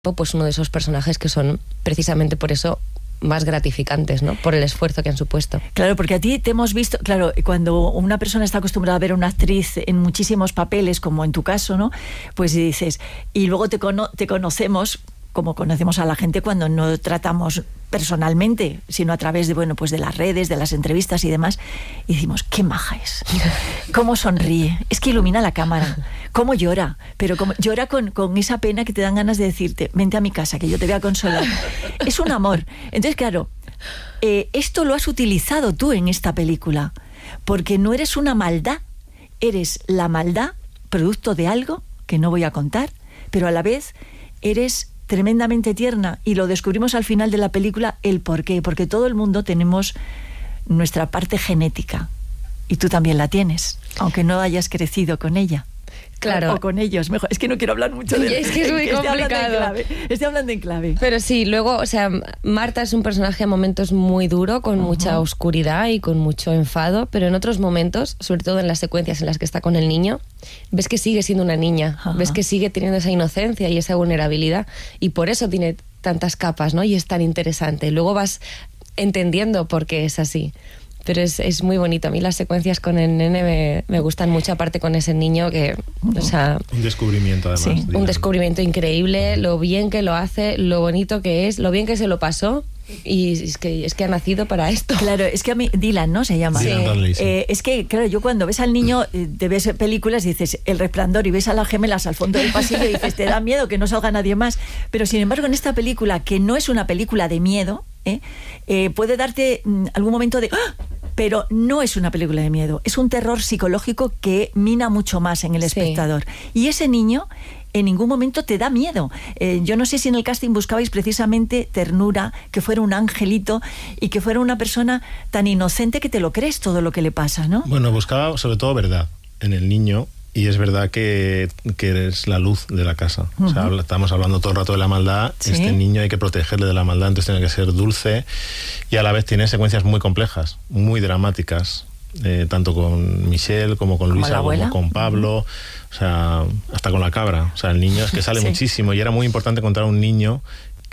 pues uno de esos personajes que son precisamente por eso más gratificantes, ¿no? Por el esfuerzo que han supuesto. Claro, porque a ti te hemos visto, claro, cuando una persona está acostumbrada a ver a una actriz en muchísimos papeles, como en tu caso, ¿no? Pues dices, y luego te conocemos, como conocemos a la gente cuando no tratamos personalmente, sino a través de, bueno, pues de las redes, de las entrevistas y demás, y decimos, qué maja es, cómo sonríe, es que ilumina la cámara, cómo llora, pero cómo llora con esa pena que te dan ganas de decirte, vente a mi casa, que yo te voy a consolar. Es un amor. Entonces, claro, esto lo has utilizado tú en esta película, porque no eres una maldad, eres la maldad producto de algo que no voy a contar, pero a la vez eres tremendamente tierna, y lo descubrimos al final de la película el por qué, porque todo el mundo tenemos nuestra parte genética, y tú también la tienes, aunque no hayas crecido con ella. Claro. O con ellos, mejor. Es que no quiero hablar mucho de él. Es que es muy complicado. Estoy hablando en clave. Pero sí, luego, o sea, Marta es un personaje a momentos muy duro, con mucha oscuridad y con mucho enfado, pero en otros momentos, sobre todo en las secuencias en las que está con el niño, ves que sigue siendo una niña, ves que sigue teniendo esa inocencia y esa vulnerabilidad, y por eso tiene tantas capas, ¿no? Y es tan interesante. Luego vas entendiendo por qué es así. Pero es muy bonito. A mí las secuencias con el nene me gustan mucho, aparte con ese niño que, o sea... Un descubrimiento, además. Sí, un descubrimiento increíble, lo bien que lo hace, lo bonito que es, lo bien que se lo pasó, y es que ha nacido para esto. Claro, es que a mí... Dylan, ¿no? Se llama. Sí. Dudley, sí. Es que, claro, yo cuando ves al niño, te ves películas y dices El Resplandor, y ves a las gemelas al fondo del pasillo y dices, te da miedo que no salga nadie más. Pero sin embargo, en esta película, que no es una película de miedo, puede darte algún momento de... ¡Ah! Pero no es una película de miedo, es un terror psicológico que mina mucho más en el espectador. Y ese niño en ningún momento te da miedo. Yo no sé si en el casting buscabais precisamente ternura, que fuera un angelito y que fuera una persona tan inocente que te lo crees todo lo que le pasa, ¿no? Bueno, buscaba sobre todo verdad en el niño. Y es verdad que eres la luz de la casa. O sea, estamos hablando todo el rato de la maldad. ¿Sí? Este niño hay que protegerle de la maldad, entonces tiene que ser dulce. Y a la vez tiene secuencias muy complejas, muy dramáticas. Tanto con Michelle, como con Luisa, como con Pablo. O sea, hasta con la cabra. O sea, el niño es que sale muchísimo. Y era muy importante encontrar un niño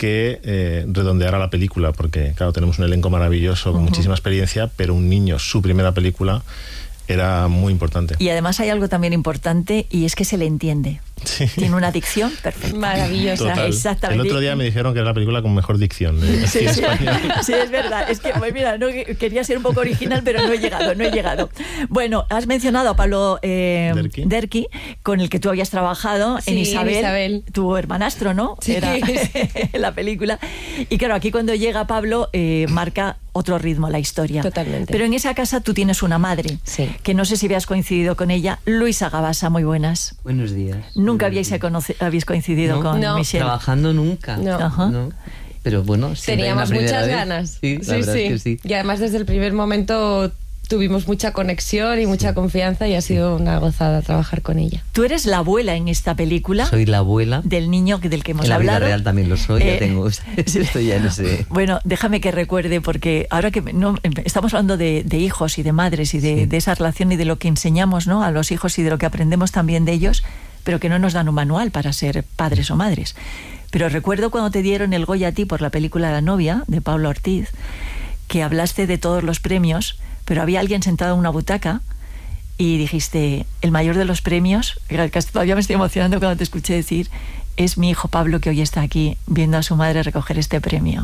que redondeara la película. Porque, claro, tenemos un elenco maravilloso, con muchísima experiencia, pero un niño, su primera película... era muy importante. Y además hay algo también importante, y es que se le entiende. Sí. Tiene una dicción perfecta. Maravillosa. Total. Exactamente. El otro día me dijeron que era la película con mejor dicción. Sí, es verdad. Es que, pues mira, no, quería ser un poco original, pero no he llegado. Bueno, has mencionado a Pablo Derqui, con el que tú habías trabajado en Isabel, tu hermanastro, ¿no? Sí. Era la película. Y claro, aquí cuando llega Pablo, marca otro ritmo la historia. Totalmente. Pero en esa casa tú tienes una madre, que no sé si habías coincidido con ella, Luisa Gabasa. Muy buenas. Buenos días. Nunca habéis coincidido con Michelle. Trabajando nunca. No. Pero bueno, teníamos muchas ganas. Sí. Es que sí. Y además desde el primer momento tuvimos mucha conexión y mucha confianza, y ha sido una gozada trabajar con ella. Tú eres la abuela en esta película. Soy la abuela del niño del que hemos hablado. En la vida real también lo soy, ya tengo. Esto ya no sé. Bueno, déjame que recuerde, porque ahora que estamos hablando de hijos y de madres y de esa relación y de lo que enseñamos, ¿no?, a los hijos y de lo que aprendemos también de ellos, pero que no nos dan un manual para ser padres o madres. Pero recuerdo cuando te dieron el Goya a ti por la película La novia, de Pablo Ortiz, que hablaste de todos los premios, pero había alguien sentado en una butaca y dijiste, el mayor de los premios, todavía me estoy emocionando cuando te escuché decir, es mi hijo Pablo, que hoy está aquí viendo a su madre recoger este premio.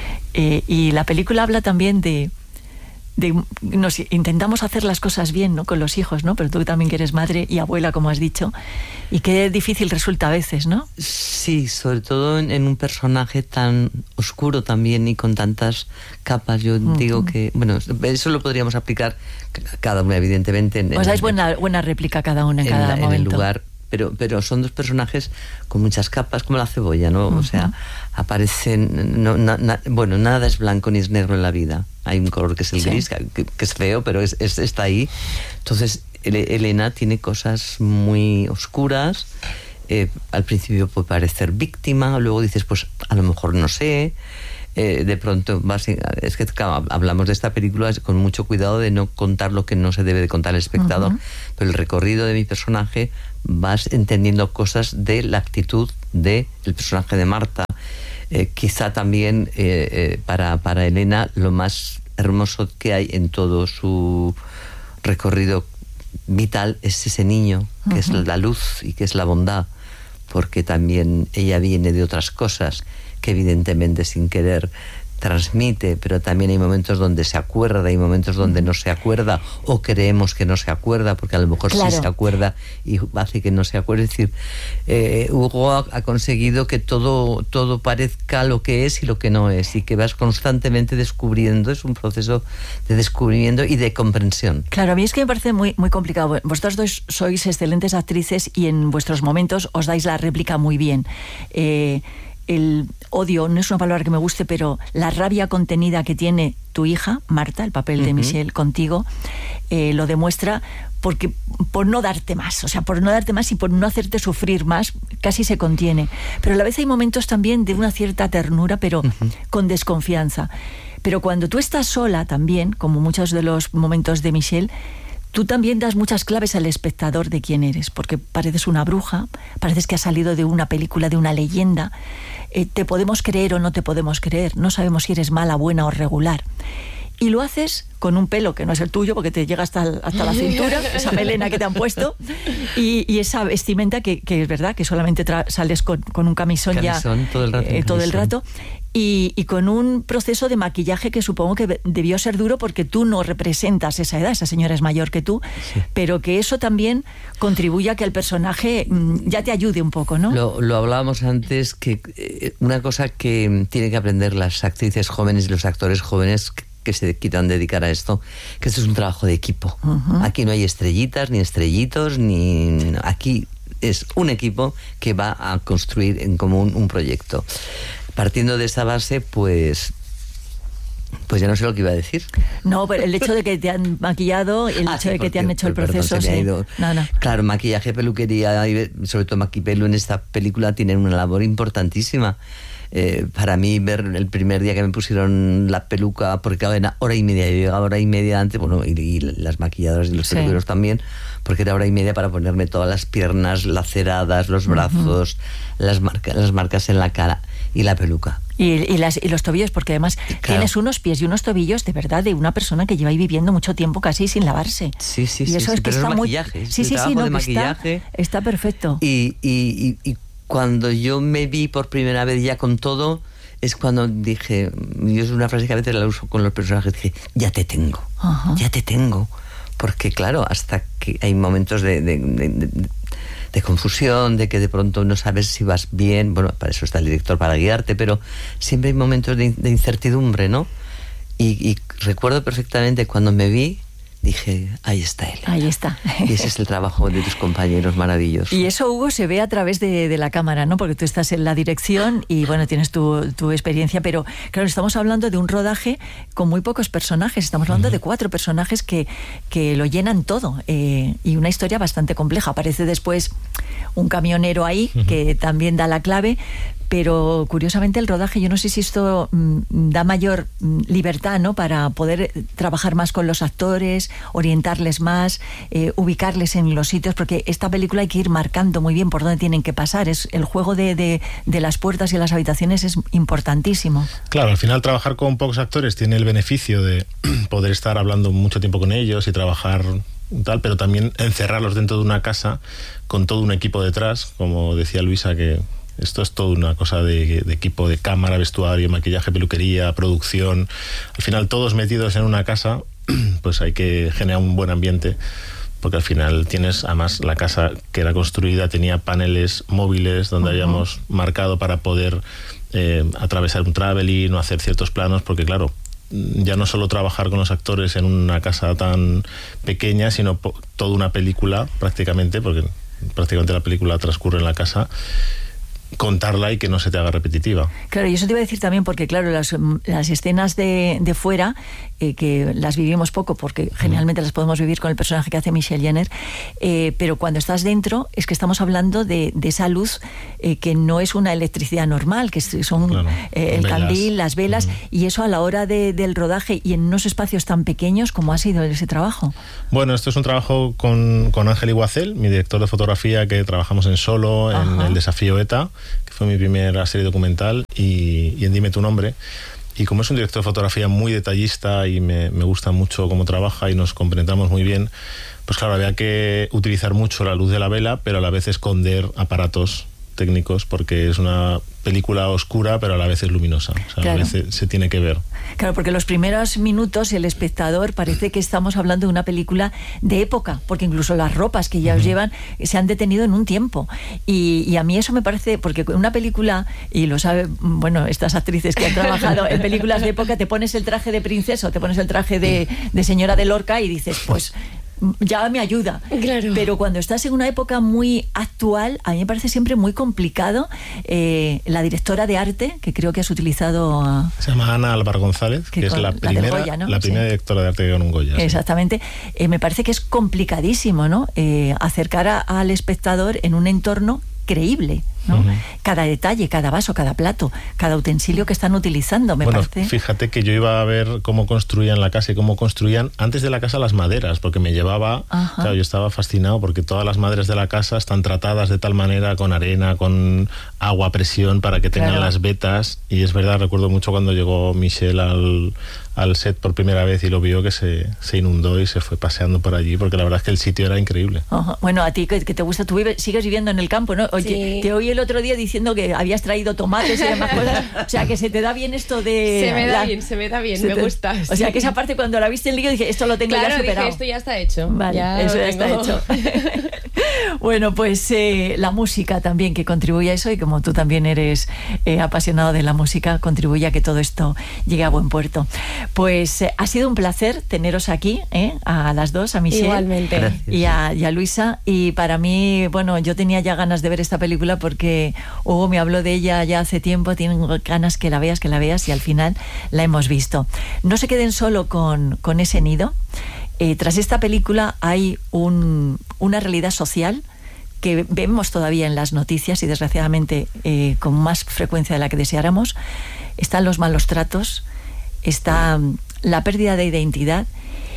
Y la película habla también de intentamos hacer las cosas bien, ¿no?, con los hijos, ¿no? Pero tú también que eres madre y abuela, como has dicho, y qué difícil resulta a veces, ¿no? Sí, sobre todo en un personaje tan oscuro también y con tantas capas. Yo digo que, bueno, eso lo podríamos aplicar a cada una, evidentemente. Pues es buena réplica cada una en cada momento. En el lugar. Pero son dos personajes con muchas capas, como la cebolla, ¿no? O sea, aparecen... bueno, nada es blanco ni es negro en la vida. Hay un color que es el gris, que es feo, pero está ahí. Entonces, Elena tiene cosas muy oscuras. Al principio puede parecer víctima, luego dices, pues a lo mejor no sé. de pronto es que claro, hablamos de esta película con mucho cuidado de no contar lo que no se debe de contar al espectador, pero el recorrido de mi personaje vas entendiendo cosas de la actitud del personaje de Marta. Quizá también para Elena lo más hermoso que hay en todo su recorrido vital es ese niño, que es la luz y que es la bondad, porque también ella viene de otras cosas que evidentemente sin querer transmite, pero también hay momentos donde se acuerda, hay momentos donde no se acuerda o creemos que no se acuerda, porque a lo mejor sí se acuerda y hace que no se acuerde. Es decir, Hugo ha conseguido que todo parezca lo que es y lo que no es, y que vas constantemente descubriendo. Es un proceso de descubrimiento y de comprensión. Claro, a mí es que me parece muy, muy complicado. Vosotras dos sois excelentes actrices y en vuestros momentos os dais la réplica muy bien. El odio no es una palabra que me guste, pero la rabia contenida que tiene tu hija, Marta, el papel de Michelle contigo, lo demuestra por no darte más, o sea, por no darte más y por no hacerte sufrir más, casi se contiene. Pero a la vez hay momentos también de una cierta ternura, pero con desconfianza. Pero cuando tú estás sola también, como muchos de los momentos de Michelle, tú también das muchas claves al espectador de quién eres, porque pareces una bruja, pareces que has salido de una película, de una leyenda. Te podemos creer o no te podemos creer, no sabemos si eres mala, buena o regular. Y lo haces con un pelo que no es el tuyo, porque te llega hasta la cintura, esa melena que te han puesto, y esa vestimenta que es verdad, que solamente sales con un camisón ya todo el rato. Y con un proceso de maquillaje que supongo que debió ser duro, porque tú no representas esa edad, esa señora es mayor que tú, pero que eso también contribuye a que el personaje ya te ayude un poco, ¿no? Lo hablábamos antes, que una cosa que tienen que aprender las actrices jóvenes y los actores jóvenes que se quieran dedicar a esto, que esto es un trabajo de equipo. Aquí no hay estrellitas, ni estrellitos, aquí es un equipo que va a construir en común un proyecto. Partiendo de esa base, pues ya no sé lo que iba a decir. No, pero el hecho de que te han maquillado, el hecho de que te han hecho el proceso, No. Claro, maquillaje, peluquería, y sobre todo Maquipelu en esta película tienen una labor importantísima. Para mí, ver el primer día que me pusieron la peluca, porque era hora y media, yo llegaba hora y media antes, bueno, y las maquilladoras y los peluqueros también, porque era hora y media para ponerme todas las piernas laceradas, los brazos, las marcas en la cara y la peluca. Y los tobillos, porque además tienes unos pies y unos tobillos de verdad de una persona que lleva ahí viviendo mucho tiempo casi sin lavarse. Sí, y eso es que pero está es muy maquillaje, no, maquillaje. Está perfecto. Y cuando yo me vi por primera vez ya con todo, es cuando dije, y es una frase que a veces la uso con los personajes, dije, ya te tengo. Porque claro, hasta que hay momentos de confusión, de que de pronto no sabes si vas bien, bueno, para eso está el director, para guiarte, pero siempre hay momentos de incertidumbre, ¿no? Y recuerdo perfectamente cuando me vi, dije, ahí está él. Ahí está. Y ese es el trabajo de tus compañeros maravillosos. Y eso, Hugo, se ve a través de la cámara, ¿no? Porque tú estás en la dirección y, bueno, tienes tu experiencia, pero, claro, estamos hablando de un rodaje con muy pocos personajes. Estamos hablando de 4 personajes que lo llenan todo. Y una historia bastante compleja. Aparece después un camionero ahí, que también da la clave, pero curiosamente el rodaje, yo no sé si esto da mayor libertad, ¿no?, para poder trabajar más con los actores, orientarles más, ubicarles en los sitios, porque esta película hay que ir marcando muy bien por dónde tienen que pasar. El juego de las puertas y las habitaciones es importantísimo. Claro, al final trabajar con pocos actores tiene el beneficio de poder estar hablando mucho tiempo con ellos y trabajar tal, pero también encerrarlos dentro de una casa con todo un equipo detrás, como decía Luisa, que esto es toda una cosa de equipo, de cámara, vestuario, maquillaje, peluquería, producción. Al final, todos metidos en una casa, pues hay que generar un buen ambiente, porque al final tienes, además, la casa que era construida tenía paneles móviles donde habíamos marcado para poder atravesar un traveling o hacer ciertos planos, porque claro, ya no solo trabajar con los actores en una casa tan pequeña, sino toda una película prácticamente, porque prácticamente la película transcurre en la casa. contarla y que no se te haga repetitiva. Claro, y eso te iba a decir también porque, claro, las escenas de fuera, que las vivimos poco porque generalmente las podemos vivir con el personaje que hace Michelle Jenner, pero cuando estás dentro es que estamos hablando de esa luz que no es una electricidad normal, que son el velas. Candil, las velas, y eso a la hora del rodaje y en unos espacios tan pequeños, ¿cómo ha sido ese trabajo? Bueno, esto es un trabajo con Ángel Iguacel, mi director de fotografía, que trabajamos en Solo, en El Desafío ETA, que fue mi primera serie documental, y en Dime tu nombre. Y como es un director de fotografía muy detallista y me gusta mucho cómo trabaja y nos complementamos muy bien, pues claro, había que utilizar mucho la luz de la vela, pero a la vez esconder aparatos técnicos, porque es una película oscura, pero a la vez es luminosa. O sea, claro. A veces se tiene que ver. Claro, porque los primeros minutos el espectador parece que estamos hablando de una película de época, porque incluso las ropas que ya os llevan se han detenido en un tiempo. Y a mí eso me parece, porque una película, y lo saben, bueno, estas actrices que han trabajado en películas de época, te pones el traje de princesa o te pones el traje de señora de Lorca y dices, pues ya me ayuda. Claro. Pero cuando estás en una época muy actual, a mí me parece siempre muy complicado. La directora de arte, que creo que has utilizado... Se llama Ana Álvaro González, que es la primera, Goya, ¿no? la primera directora de arte que ganó un Goya. Exactamente. Me parece que es complicadísimo, ¿no? Acercar al espectador en un entorno creíble, ¿no? Cada detalle, cada vaso, cada plato, cada utensilio que están utilizando, me parece. Fíjate que yo iba a ver cómo construían la casa y cómo construían antes de la casa las maderas, porque me llevaba, claro, yo estaba fascinado porque todas las maderas de la casa están tratadas de tal manera, con arena, con agua a presión, para que tengan las vetas. Y es verdad, recuerdo mucho cuando llegó Michelle al set por primera vez y lo vio, que se inundó y se fue paseando por allí, porque la verdad es que el sitio era increíble. Bueno, a ti que te gusta, tú sigues viviendo en el campo, ¿no? Oye, sí. Te oí el otro día diciendo que habías traído tomates y demás cosas. O sea, que se te da bien esto de... Se me da bien, me gusta. O sea, que esa parte cuando la viste en lío dije, esto lo tengo ya superado. Dije, esto ya está hecho. Vale, eso ya está hecho. Bueno, pues la música también que contribuye a eso, y como tú también eres apasionado de la música, contribuye a que todo esto llegue a buen puerto. Pues ha sido un placer teneros aquí, a las dos, a Michelle. Igualmente. Y a Luisa. Y para mí, bueno, yo tenía ya ganas de ver esta película porque Hugo me habló de ella ya hace tiempo, tengo ganas que la veas, y al final la hemos visto. No se queden solo con ese nido. Tras esta película hay una realidad social que vemos todavía en las noticias y desgraciadamente con más frecuencia de la que deseáramos. Están los malos tratos, está la pérdida de identidad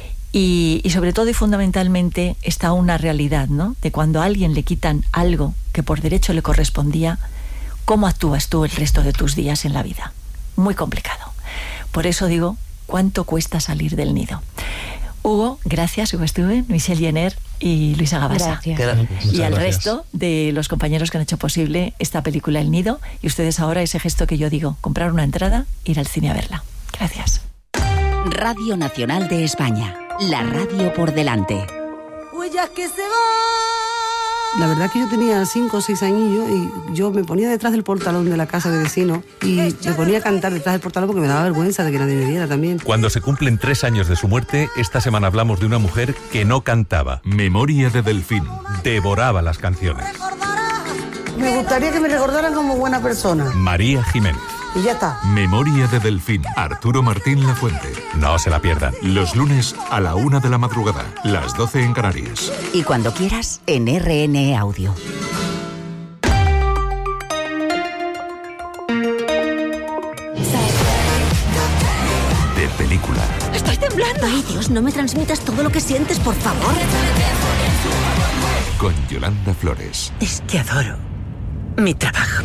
y sobre todo y fundamentalmente está una realidad, ¿no? De cuando a alguien le quitan algo que por derecho le correspondía, ¿cómo actúas tú el resto de tus días en la vida? Muy complicado. Por eso digo, ¿cuánto cuesta salir del nido? Hugo, gracias, Hugo Stuben, Michelle Jenner y Luisa Gabasa. Gracias. Y al resto de los compañeros que han hecho posible esta película El Nido, y ustedes ahora ese gesto que yo digo, comprar una entrada, ir al cine a verla. Gracias. Radio Nacional de España, la radio por delante. Huellas que se van. La verdad que yo tenía 5 o 6 añillos y yo me ponía detrás del portalón de la casa de vecino y me ponía a cantar detrás del portalón porque me daba vergüenza de que nadie me viera también. Cuando se cumplen 3 años de su muerte, esta semana hablamos de una mujer que no cantaba. Memoria de Delfín. Devoraba las canciones. Me gustaría que me recordaran como buena persona. María Jiménez. Y ya está. Memoria de Delfín. Arturo Martín Lafuente. No se la pierdan. Los lunes a la 1 de la madrugada. Las 12 en Canarias. Y cuando quieras, en RN Audio. De película. ¡Estoy temblando! Ay, Dios, no me transmitas todo lo que sientes, por favor. Con Yolanda Flores. Es que adoro mi trabajo.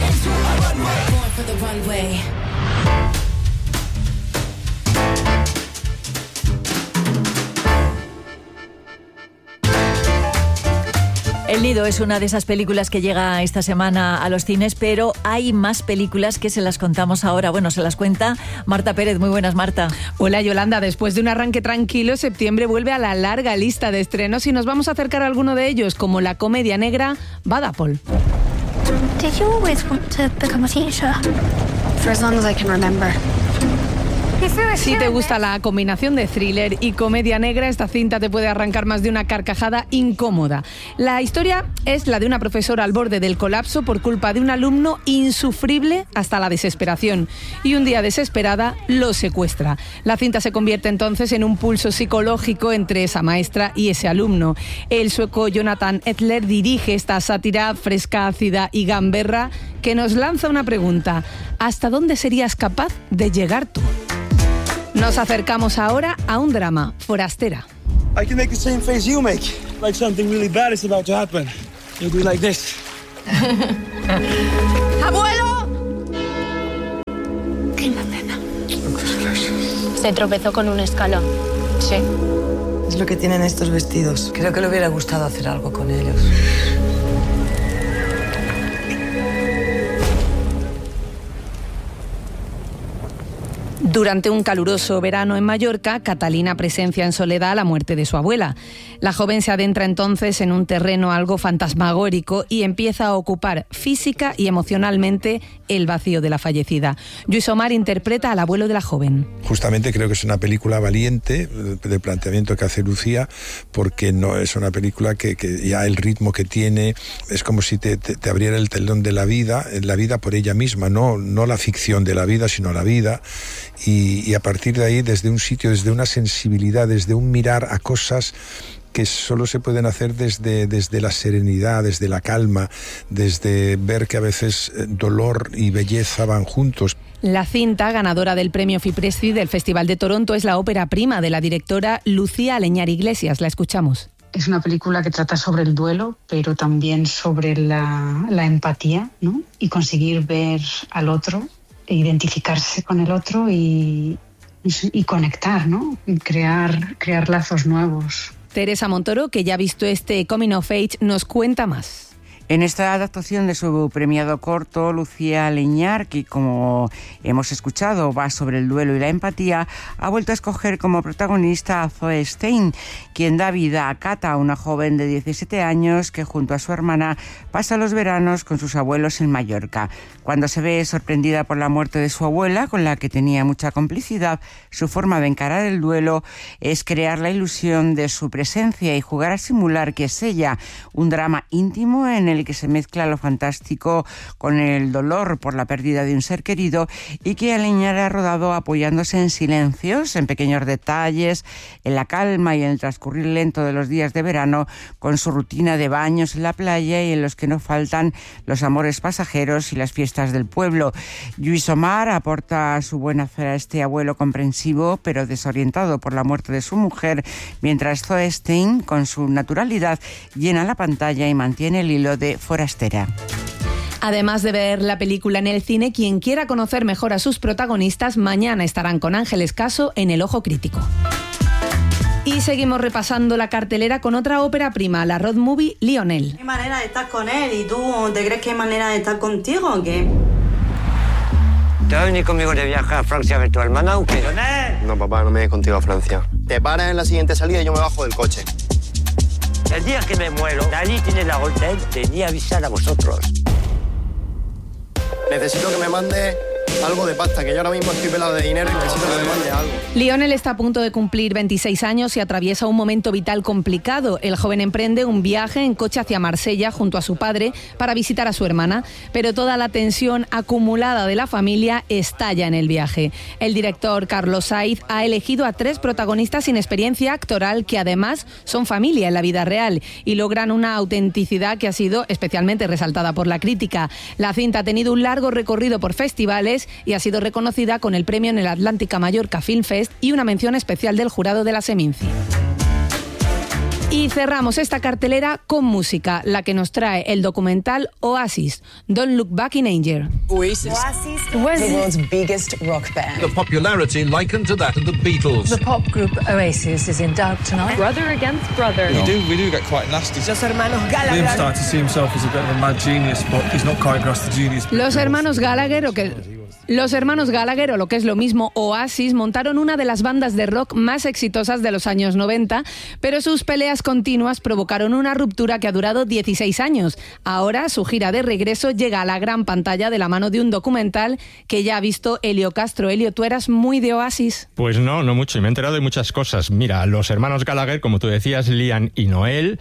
El Nido es una de esas películas que llega esta semana a los cines, pero hay más películas que se las contamos ahora. Bueno, se las cuenta Marta Pérez. Muy buenas, Marta. Hola, Yolanda. Después de un arranque tranquilo, septiembre vuelve a la larga lista de estrenos y nos vamos a acercar a alguno de ellos, como la comedia negra Bad Apple. Did you always want to become a teacher? For as long as I can remember. Si te gusta la combinación de thriller y comedia negra, esta cinta te puede arrancar más de una carcajada incómoda. La historia es la de una profesora al borde del colapso por culpa de un alumno insufrible hasta la desesperación. Y un día desesperada lo secuestra. La cinta se convierte entonces en un pulso psicológico entre esa maestra y ese alumno. El sueco Jonathan Edler dirige esta sátira fresca, ácida y gamberra que nos lanza una pregunta: ¿hasta dónde serías capaz de llegar tú? Nos acercamos ahora a un drama, Forastera. I can make the same face you make, like something really bad is about to happen. You do like this. ¡Abuelo! ¿Qué la nena? Se tropezó con un escalón. Sí. Es lo que tienen estos vestidos. Creo que le hubiera gustado hacer algo con ellos. Durante un caluroso verano en Mallorca, Catalina presencia en soledad la muerte de su abuela. La joven se adentra entonces en un terreno algo fantasmagórico y empieza a ocupar física y emocionalmente el vacío de la fallecida. Lluís Omar interpreta al abuelo de la joven. Justamente creo que es una película valiente del planteamiento que hace Lucía, porque no es una película que ya el ritmo que tiene es como si te abriera el telón de la vida por ella misma, no la ficción de la vida, sino la vida. Y a partir de ahí, desde un sitio, desde una sensibilidad, desde un mirar a cosas que solo se pueden hacer desde la serenidad, desde la calma, desde ver que a veces dolor y belleza van juntos. La cinta, ganadora del premio FIPRESCI del Festival de Toronto, es la ópera prima de la directora Lucía Aleñar Iglesias. La escuchamos. Es una película que trata sobre el duelo, pero también sobre la empatía, ¿no? Y conseguir ver al otro, identificarse con el otro y conectar, ¿no? Y crear lazos nuevos. Teresa Montoro, que ya ha visto este Coming of Age, nos cuenta más. En esta adaptación de su premiado corto, Lucía Aleñar, que como hemos escuchado va sobre el duelo y la empatía, ha vuelto a escoger como protagonista a Zoe Stein, quien da vida a Cata, una joven de 17 años que junto a su hermana pasa los veranos con sus abuelos en Mallorca. Cuando se ve sorprendida por la muerte de su abuela, con la que tenía mucha complicidad, su forma de encarar el duelo es crear la ilusión de su presencia y jugar a simular que es ella, un drama íntimo en el que se mezcla lo fantástico con el dolor por la pérdida de un ser querido y que Aleñar ha rodado apoyándose en silencios, en pequeños detalles, en la calma y en el transcurrir lento de los días de verano, con su rutina de baños en la playa y en los que no faltan los amores pasajeros y las fiestas del pueblo. Lluís Omar aporta su buen hacer a este abuelo comprensivo pero desorientado por la muerte de su mujer, mientras Zoe Stein, con su naturalidad, llena la pantalla y mantiene el hilo de Forastera. Además de ver la película en el cine, quien quiera conocer mejor a sus protagonistas, mañana estarán con Ángeles Caso en El Ojo Crítico. Y seguimos repasando la cartelera con otra ópera prima, la road movie Lionel. ¿Qué manera de estar con él? ¿Y tú te crees que hay manera de estar contigo o qué? ¿Te vas a venir conmigo de viaje a Francia a ver tu hermana o qué? No, papá, no me voy contigo a Francia. Te paras en la siguiente salida y yo me bajo del coche. El día que me muero, nadie tiene la orden de ni avisar a vosotros. Necesito que me mande algo de pasta, que yo ahora mismo estoy pelado de dinero y necesito que me mande algo. Lionel está a punto de cumplir 26 años y atraviesa un momento vital complicado. El joven emprende un viaje en coche hacia Marsella junto a su padre para visitar a su hermana, pero toda la tensión acumulada de la familia estalla en el viaje. El director Carlos Saiz ha elegido a 3 protagonistas sin experiencia actoral que además son familia en la vida real y logran una autenticidad que ha sido especialmente resaltada por la crítica. La cinta ha tenido un largo recorrido por festivales y ha sido reconocida con el premio en el Atlántica Mallorca Film Fest y una mención especial del jurado de la Seminci. Y cerramos esta cartelera con música, la que nos trae el documental Oasis, Don't Look Back in Anger. Oasis, the world's biggest rock band. The popularity likened to that of the Beatles. The pop group Oasis is in doubt tonight. Brother against brother. We do get quite nasty. Los hermanos Gallagher. Liam started to see himself as a bit of a mad genius, but he's not quite grasped the genius. Los hermanos Gallagher, o que Los hermanos Gallagher, o lo que es lo mismo, Oasis, montaron una de las bandas de rock más exitosas de los años 90, pero sus peleas continuas provocaron una ruptura que ha durado 16 años. Ahora su gira de regreso llega a la gran pantalla de la mano de un documental que ya ha visto Elio Castro. Elio, ¿tú eras muy de Oasis? Pues no mucho, y me he enterado de muchas cosas. Mira, los hermanos Gallagher, como tú decías, Liam y Noel,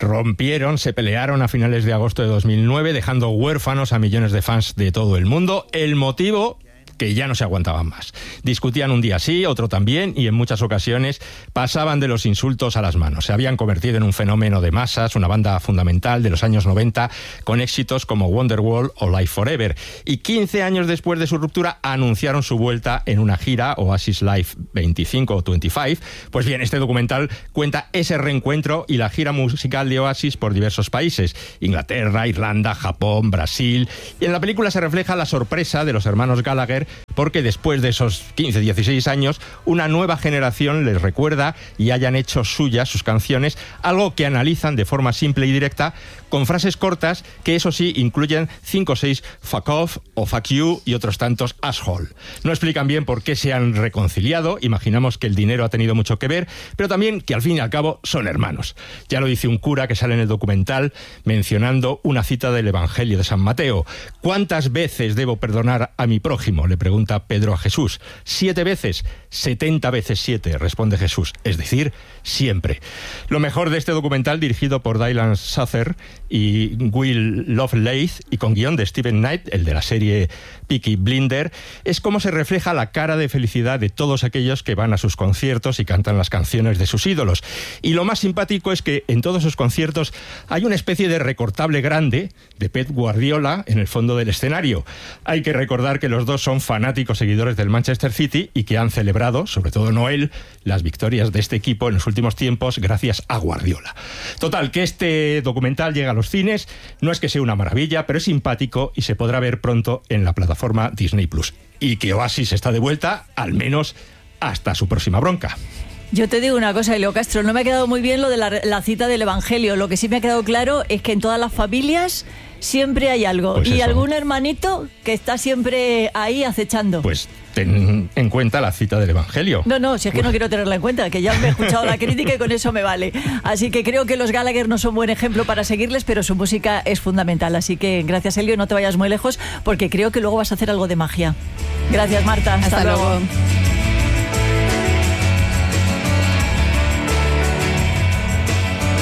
se pelearon a finales de agosto de 2009, dejando huérfanos a millones de fans de todo el mundo. El motivo, que ya no se aguantaban más. Discutían un día sí, otro también, y en muchas ocasiones pasaban de los insultos a las manos. Se habían convertido en un fenómeno de masas, una banda fundamental de los años 90, con éxitos como Wonderwall o Live Forever. Y 15 años después de su ruptura, anunciaron su vuelta en una gira, Oasis Live 25 o 25. Pues bien, este documental cuenta ese reencuentro y la gira musical de Oasis por diversos países: Inglaterra, Irlanda, Japón, Brasil. Y en la película se refleja la sorpresa de los hermanos Gallagher, porque después de esos 15, 16 años, una nueva generación les recuerda y hayan hecho suyas sus canciones, algo que analizan de forma simple y directa, con frases cortas que, eso sí, incluyen 5 o 6 fuck off o fuck you y otros tantos asshole. No explican bien por qué se han reconciliado, imaginamos que el dinero ha tenido mucho que ver, pero también que al fin y al cabo son hermanos. Ya lo dice un cura que sale en el documental mencionando una cita del Evangelio de San Mateo. ¿Cuántas veces debo perdonar a mi prójimo?, le pregunta Pedro a Jesús. 7 veces, 70 veces 7, responde Jesús, es decir, siempre. Lo mejor de este documental, dirigido por Dylan Suther y Will Lovelace, y con guión de Stephen Knight, el de la serie Peaky Blinders, es cómo se refleja la cara de felicidad de todos aquellos que van a sus conciertos y cantan las canciones de sus ídolos. Y lo más simpático es que en todos sus conciertos hay una especie de recortable grande de Pep Guardiola en el fondo del escenario. Hay que recordar que los dos son fanáticos seguidores del Manchester City y que han celebrado, sobre todo Noel, las victorias de este equipo en los últimos tiempos gracias a Guardiola. Total, que este documental llega a los cines, no es que sea una maravilla, pero es simpático y se podrá ver pronto en la plataforma Disney+. Y que Oasis está de vuelta, al menos hasta su próxima bronca. Yo te digo una cosa, Elio Castro, no me ha quedado muy bien lo de la cita del Evangelio. Lo que sí me ha quedado claro es que en todas las familias siempre hay algo. Pues y eso, algún hermanito que está siempre ahí acechando. Pues ten en cuenta la cita del Evangelio. No, si es que no quiero tenerla en cuenta, que ya me he escuchado la crítica y con eso me vale. Así que creo que los Gallagher no son buen ejemplo para seguirles, pero su música es fundamental. Así que gracias, Elio, no te vayas muy lejos, porque creo que luego vas a hacer algo de magia. Gracias, Marta. Hasta luego.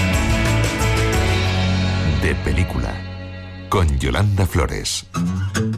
De película, con Yolanda Flores.